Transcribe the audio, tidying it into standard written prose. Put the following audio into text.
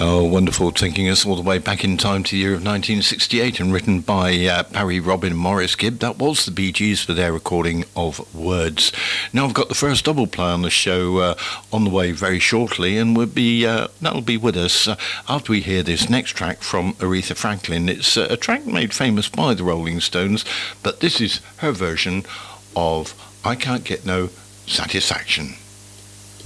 Oh, wonderful, taking us all the way back in time to the year of 1968 and written by Barry, Robin and Maurice Gibb. That was the Bee Gees for their recording of Words. Now I've got the first double play on the show on the way very shortly, and that'll be with us after we hear this next track from Aretha Franklin. It's a track made famous by the Rolling Stones, but this is her version of I Can't Get No Satisfaction.